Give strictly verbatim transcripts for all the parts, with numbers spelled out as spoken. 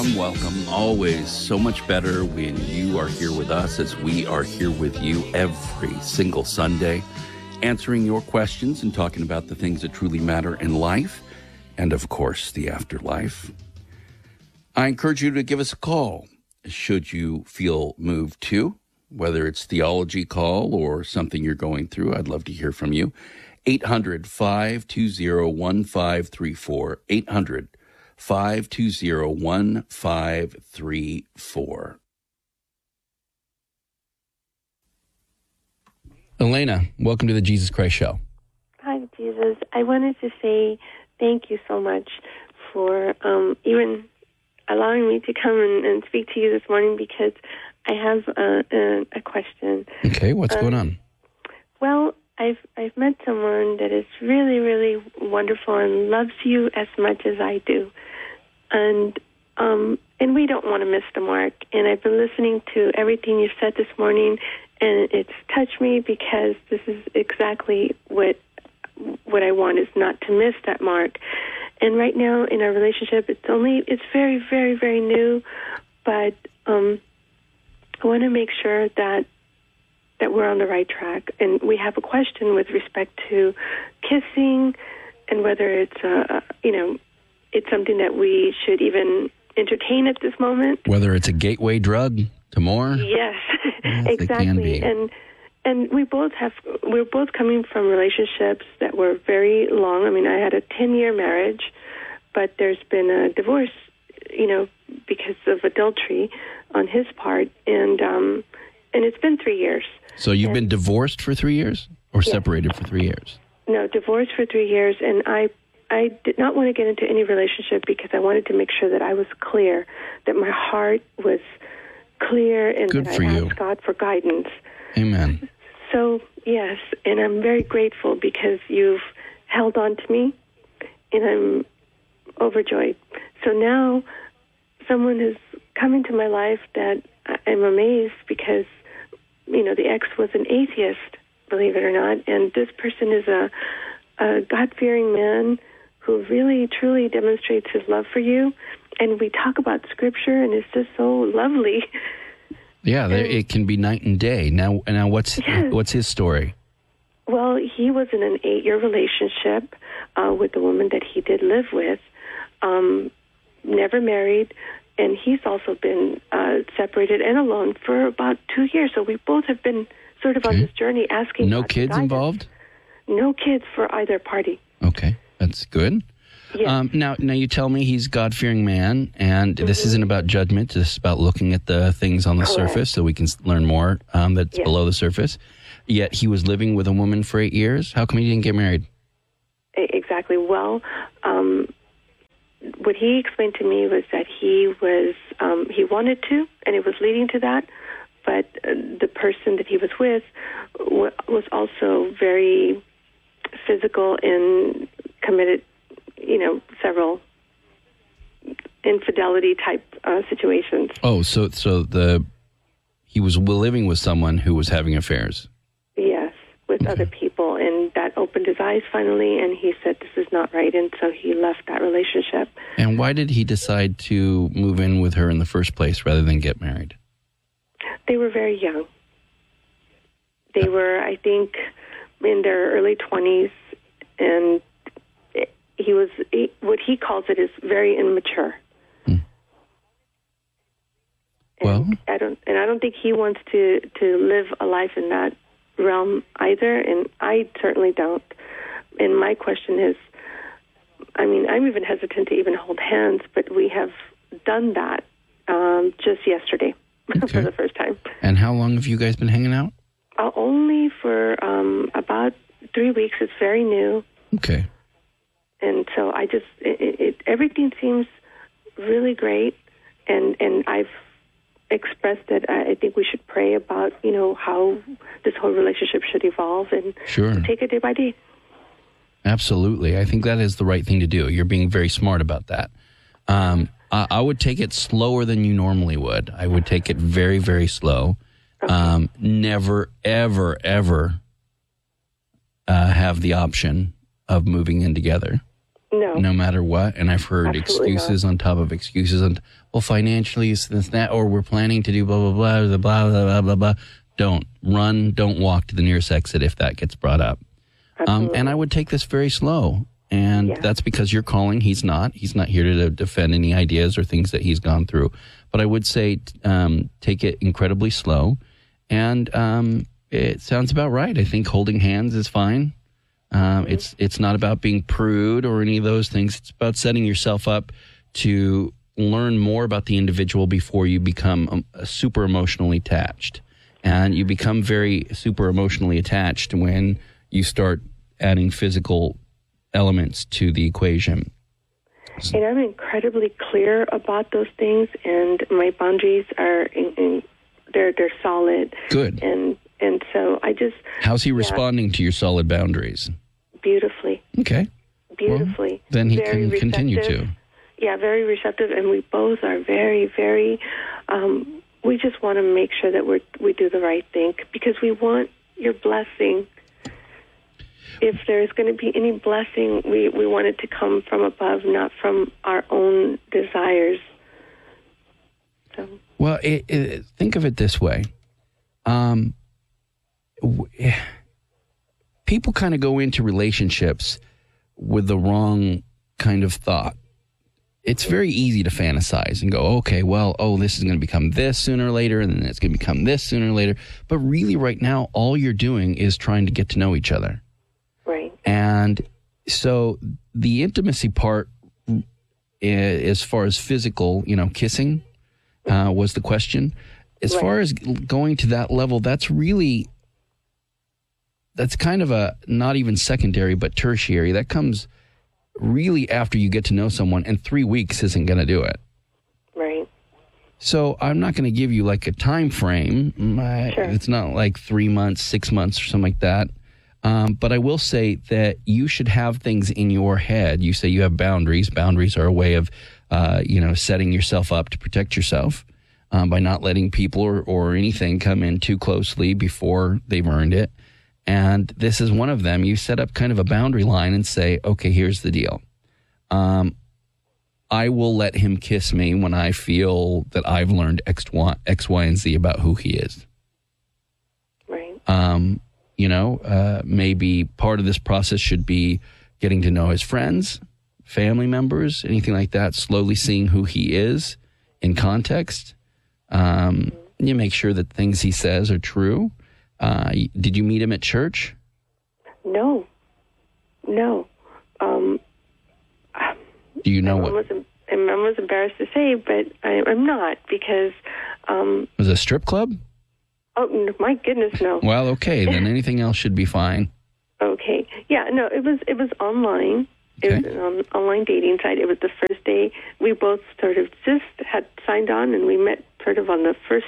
Welcome. Always so much better when you are here with us as we are here with you every single Sunday, answering your questions and talking about the things that truly matter in life and, of course, the afterlife. I encourage you to give us a call should you feel moved to, whether it's theology call or something you're going through. I'd love to hear from you. eight hundred, five two zero, one five three four. eight hundred, five two zero, one five three four. Elena, welcome to the Jesus Christ Show. Hi, Jesus. I wanted to say thank you so much for um, even allowing me to come and, and speak to you this morning, because I have a, a, a question. Okay, what's um, going on? Well, I've I've met someone that is really, really wonderful and loves you as much as I do. And um, and we don't want to miss the mark. And I've been listening to everything you said this morning, and it's touched me, because this is exactly what what I want, is not to miss that mark. And right now in our relationship, it's only it's very, very, very new, but um, I want to make sure that that we're on the right track. And we have a question with respect to kissing, and whether it's uh, you know. it's something that we should even entertain at this moment. Whether it's a gateway drug to more? Yes, yes exactly. And and we both have we're both coming from relationships that were very long. I mean, I had a ten-year marriage, but there's been a divorce, you know, because of adultery on his part, and um, and it's been three years. So you've and, been divorced for three years, or yes. separated for three years? No, divorced for three years, and I. I did not want to get into any relationship because I wanted to make sure that I was clear, that my heart was clear, and Good that for I you. asked God for guidance. Amen. So, yes, and I'm very grateful because you've held on to me, and I'm overjoyed. So now someone has come into my life that I'm amazed, because, you know, the ex was an atheist, believe it or not, and this person is a, a God-fearing man who really, truly demonstrates his love for you. And we talk about Scripture, and it's just so lovely. Yeah, there, and, it can be night and day. Now, now, what's yes. what's his story? Well, he was in an eight-year relationship uh, with a woman that he did live with, um, never married, and he's also been uh, separated and alone for about two years. So we both have been sort of okay. on this journey asking. No God kids involved? No kids for either party. Okay, that's good. Yes. Um, now, now you tell me he's a God-fearing man, and mm-hmm. this isn't about judgment. This is about looking at the things on the Correct. surface, so we can learn more um, that's yes. below the surface. Yet he was living with a woman for eight years. How come he didn't get married? Exactly. Well, um, what he explained to me was that he was um, he wanted to, and it was leading to that. But uh, the person that he was with w- was also very physical and committed, you know, several infidelity type uh, situations. Oh, so so the he was living with someone who was having affairs. Yes, with okay. other people, and that opened his eyes finally, and he said this is not right, and so he left that relationship. And why did he decide to move in with her in the first place rather than get married? They were very young. They were, I think, in their early twenties, and he was, he, what he calls it is very immature. Hmm. Well, and I don't, and I don't think he wants to, to live a life in that realm either, and I certainly don't. And my question is, I mean, I'm even hesitant to even hold hands, but we have done that um, just yesterday. Okay. For the first time. And how long have you guys been hanging out? Uh, only for um, about three weeks. It's very new. Okay. And so I just, it, it, everything seems really great. And, and I've expressed that I think we should pray about, you know, how this whole relationship should evolve and sure. take it day by day. Absolutely. I think that is the right thing to do. You're being very smart about that. Um, I, I would take it slower than you normally would. I would take it very, very slow. Okay. Um, never, ever, ever uh, have the option of moving in together. No. No matter what. And I've heard Absolutely excuses not. on top of excuses. And, well, financially, it's this, that, or we're planning to do blah, blah, blah, blah, blah, blah, blah, blah. Don't. Run, don't walk to the nearest exit if that gets brought up. Um, and I would take this very slow. And Yeah. that's because you're calling. He's not. He's not here to defend any ideas or things that he's gone through. But I would say um, take it incredibly slow. And um, it sounds about right. I think holding hands is fine. Um, Mm-hmm. It's it's not about being prude or any of those things. It's about setting yourself up to learn more about the individual before you become um, super emotionally attached. And you become very super emotionally attached when you start adding physical elements to the equation. And I'm incredibly clear about those things, and my boundaries are in, in, they're they're solid. Good. And and so I just How's he yeah, responding to your solid boundaries? beautifully, Okay. beautifully. Well, then he Very can continue receptive. to. Yeah, very receptive, and we both are very, very. Um, we just want to make sure that we we do the right thing because we want your blessing. If there's going to be any blessing, we, we want it to come from above, not from our own desires. So. Well, it, it, think of it this way. Um, w- people kind of go into relationships with the wrong kind of thought. It's very easy to fantasize and go, okay, well, oh, this is going to become this sooner or later, and then it's going to become this sooner or later. But really, right now, all you're doing is trying to get to know each other. Right. And so the intimacy part, i- as far as physical, you know, kissing, uh, was the question. As Right. far as g- going to that level, that's really, that's kind of a, not even secondary, but tertiary. That comes really after you get to know someone, and three weeks isn't going to do it. Right. So I'm not going to give you like a time frame. My- Sure. It's not like three months, six months, or something like that. Um, but I will say that you should have things in your head. You say you have boundaries. Boundaries are a way of, uh, you know, setting yourself up to protect yourself um, by not letting people or, or anything come in too closely before they've earned it. And this is one of them. You set up kind of a boundary line and say, okay, here's the deal. Um, I will let him kiss me when I feel that I've learned X, Y, X, Y, and Z about who he is. Right. Um, you know, uh, maybe part of this process should be getting to know his friends, family members, anything like that, slowly seeing who he is in context. Um, you make sure that things he says are true. Uh, did you meet him at church? No. No. Um, Do you know I'm what? almost, I'm almost embarrassed to say, but I, I'm not because. Um, Was it a strip club? oh n- my goodness, no. Well, okay, then anything else should be fine. Okay. Yeah. No. It was. It was online. It Okay. was an on, online dating site. It was the first day we both sort of just had signed on, and we met sort of on the first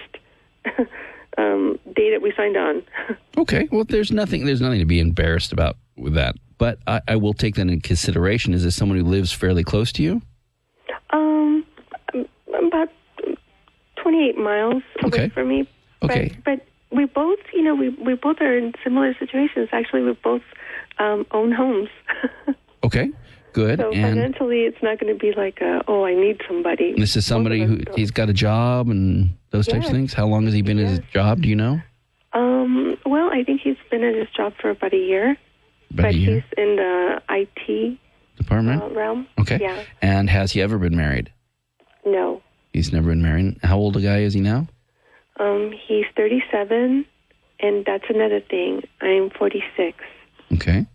um, day that we signed on. Okay, well, there's nothing. There's nothing to be embarrassed about with that. But I, I will take that into consideration. Is this someone who lives fairly close to you? um, about twenty-eight miles Okay. away from me. Okay. But, but we both, you know, we we both are in similar situations. Actually, we both um, own homes. Okay, good. So and financially, it's not going to be like, a, oh, I need somebody. this is somebody Both of who us don't. he's got a job and those types of Yes. things. How long has he been at his Yes. job? Do you know? Um, well, I think he's been at his job for about a year, About but a year he's in the I T department. uh, realm. Okay. Yeah. And has he ever been married? No. He's never been married. How old a guy is he now? Um, he's thirty-seven, and that's another thing. I'm forty-six. Okay.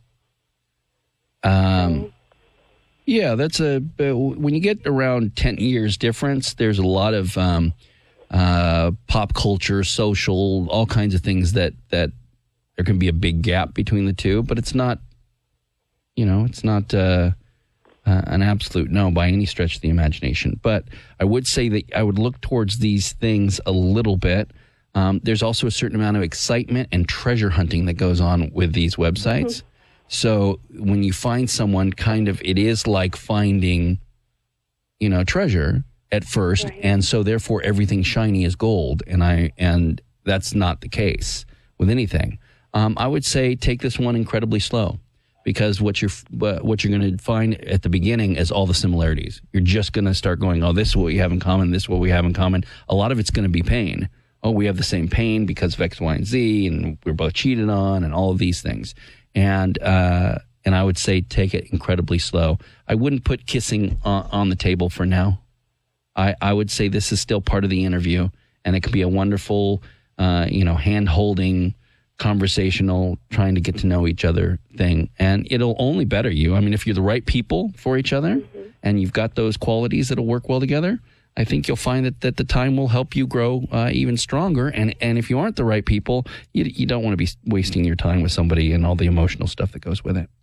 Um. Yeah, that's a uh, when you get around ten years difference, there's a lot of um, uh, pop culture, social, all kinds of things that that there can be a big gap between the two, but it's not, you know, it's not uh, uh, an absolute no by any stretch of the imagination. But I would say that I would look towards these things a little bit. Um, there's also a certain amount of excitement and treasure hunting that goes on with these websites. Mm-hmm. So when you find someone, kind of, it is like finding, you know, treasure at first, Right. and so therefore everything shiny is gold, and I and that's not the case with anything. Um, I would say take this one incredibly slow. because what you're uh, what you're going to find at the beginning is all the similarities. You're just going to start going, oh, this is what we have in common. This is what we have in common. A lot of it's going to be pain. Oh, we have the same pain because of X, Y, and Z, and we're both cheated on, and all of these things. And uh, and I would say take it incredibly slow. I wouldn't put kissing on, on the table for now. I, I would say this is still part of the interview, and it could be a wonderful, uh, you know, hand-holding, conversational, trying to get to know each other thing. And it'll only better you. I mean, if you're the right people for each other, mm-hmm. and you've got those qualities that'll work well together, I think you'll find that, that the time will help you grow uh, even stronger. And and if you aren't the right people, you, you don't want to be wasting your time with somebody and all the emotional stuff that goes with it.